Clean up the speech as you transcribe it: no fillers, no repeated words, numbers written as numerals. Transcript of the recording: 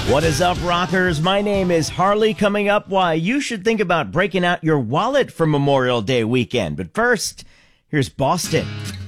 What is up, rockers? My name is Harley. Coming up, why you should think about breaking out your wallet for Memorial Day weekend. But first, here's Boston.